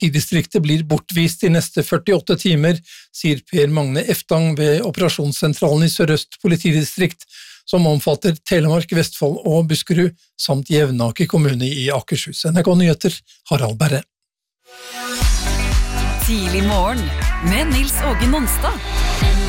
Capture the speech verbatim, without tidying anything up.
politidistriktet blir bortvist de neste førtiåtte timer, sier Per Magne Eftang ved Operasjonssentralen i Sør-Øst politidistrikt, som omfatter Telemark, Vestfold og Buskerud, samt Jevnaker kommune i Akershus. N R K Nyheter, Harald Berre. Tidlig morgen med Nils Åge Nonstad.